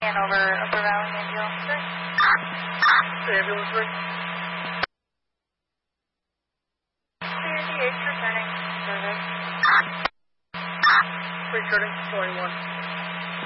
Hanover, Upper Valley Ambulance. Ambulance ring. CRDH returning service. Returning 21.